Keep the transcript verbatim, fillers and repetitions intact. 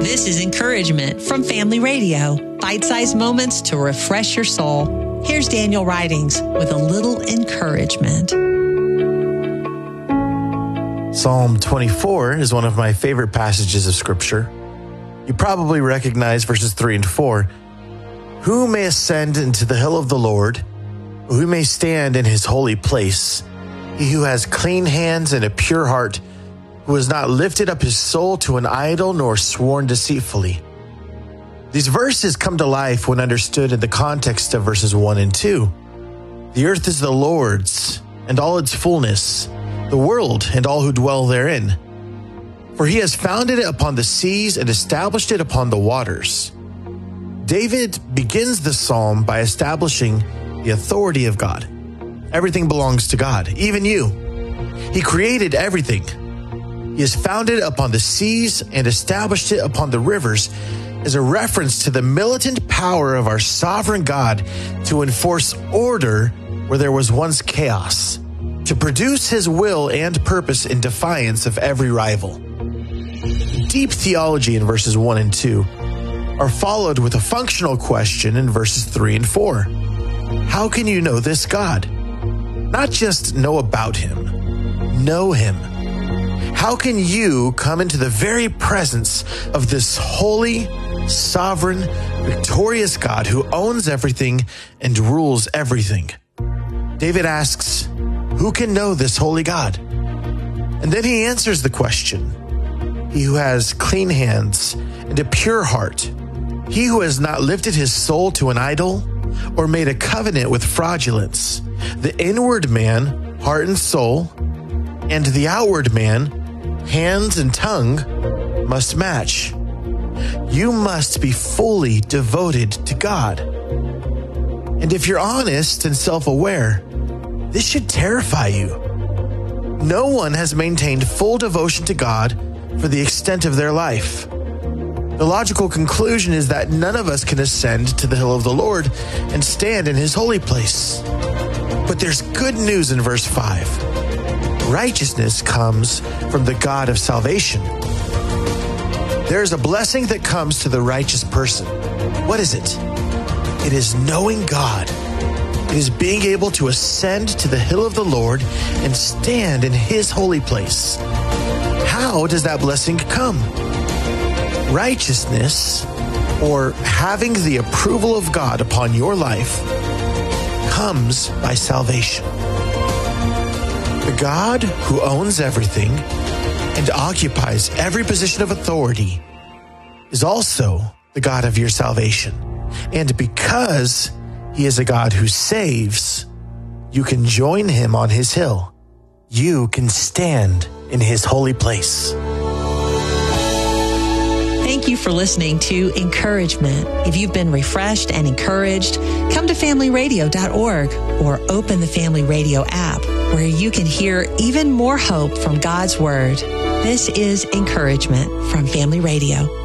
This is Encouragement from Family Radio. Bite-sized moments to refresh your soul. Here's Daniel Ridings with a little encouragement. Psalm twenty-four is one of my favorite passages of Scripture. You probably recognize verses three and four. Who may ascend into the hill of the Lord? Who may stand in his holy place? He who has clean hands and a pure heart, who has not lifted up his soul to an idol nor sworn deceitfully. These verses come to life when understood in the context of verses one and two. The earth is the Lord's, and all its fullness, the world and all who dwell therein. For he has founded it upon the seas and established it upon the waters. David begins the psalm by establishing the authority of God. Everything belongs to God, even you. He created everything. He has founded it upon the seas and established it upon the rivers as a reference to the militant power of our sovereign God to enforce order where there was once chaos, to produce his will and purpose in defiance of every rival. Deep theology in verses one and two are followed with a functional question in verses three and four. How can you know this God? Not just know about him, know him. How can you come into the very presence of this holy, sovereign, victorious God who owns everything and rules everything? David asks, who can know this holy God? And then he answers the question. He who has clean hands and a pure heart, he who has not lifted his soul to an idol or made a covenant with fraudulence, the inward man, heart and soul, and the outward man, hands and tongue, must match. You must be fully devoted to God. And if you're honest and self-aware, this should terrify you. No one has maintained full devotion to God for the extent of their life. The logical conclusion is that none of us can ascend to the hill of the Lord and stand in his holy place. But there's good news in verse five. Righteousness comes from the God of salvation. There's a blessing that comes to the righteous person. What is it? It is knowing God. It is being able to ascend to the hill of the Lord and stand in his holy place. How does that blessing come? Righteousness, or having the approval of God upon your life, comes by salvation. The God who owns everything and occupies every position of authority is also the God of your salvation. And because he is a God who saves, you can join him on his hill. You can stand in his holy place. Thank you for listening to Encouragement. If you've been refreshed and encouraged, come to family radio dot org or open the Family Radio app where you can hear even more hope from God's Word. This is Encouragement from Family Radio.